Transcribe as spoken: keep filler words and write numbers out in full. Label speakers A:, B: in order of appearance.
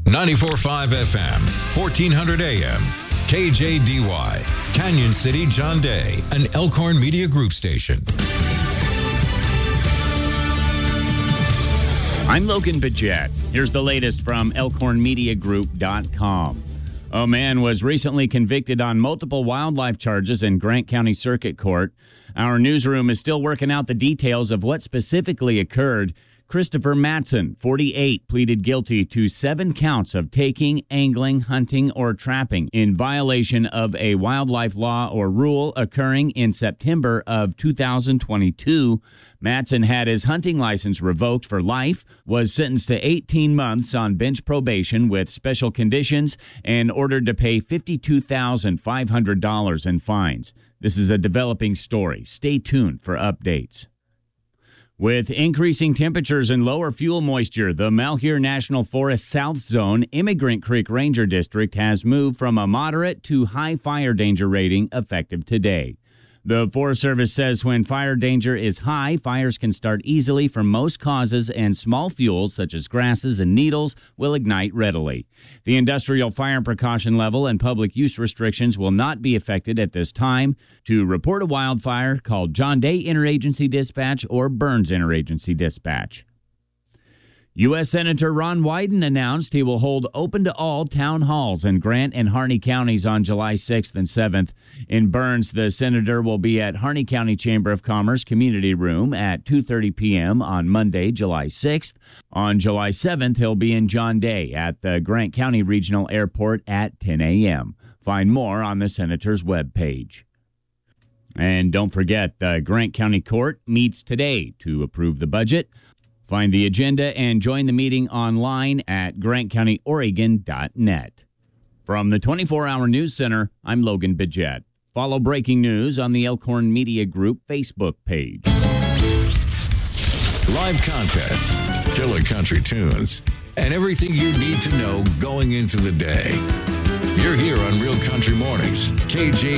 A: ninety-four point five F M, fourteen hundred A M, K J D Y, Canyon City, John Day, an Elkhorn Media Group station.
B: I'm Logan Bidget. Here's the latest from Elkhorn Media Group dot com. A man was recently convicted on multiple wildlife charges in Grant County Circuit Court. Our newsroom is still working out the details of what specifically occurred. Christopher Matson, forty-eight, pleaded guilty to seven counts of taking, angling, hunting, or trapping in violation of a wildlife law or rule occurring in September of two thousand twenty-two. Matson had his hunting license revoked for life, was sentenced to eighteen months on bench probation with special conditions, and ordered to pay fifty-two thousand five hundred dollars in fines. This is a developing story. Stay tuned for updates. With increasing temperatures and lower fuel moisture, the Malheur National Forest South Zone Immigrant Creek Ranger District has moved from a moderate to high fire danger rating effective today. The Forest Service says when fire danger is high, fires can start easily from most causes, and small fuels such as grasses and needles will ignite readily. The industrial fire precaution level and public use restrictions will not be affected at this time. To report a wildfire, call John Day Interagency Dispatch or Burns Interagency Dispatch. U S. Senator Ron Wyden announced he will hold open-to-all town halls in Grant and Harney counties on July sixth and seventh. In Burns, the senator will be at Harney County Chamber of Commerce Community Room at two thirty p.m. on Monday, July sixth. On July seventh, he'll be in John Day at the Grant County Regional Airport at ten a.m. Find more on the senator's webpage. And don't forget, the Grant County Court meets today to approve the budget. Find the agenda and join the meeting online at grant county oregon dot net. From the twenty-four hour News Center, I'm Logan Bidget. Follow breaking news on the Elkhorn Media Group Facebook page.
A: Live contests, killer country tunes, and everything you need to know going into the day. You're here on Real Country Mornings, K J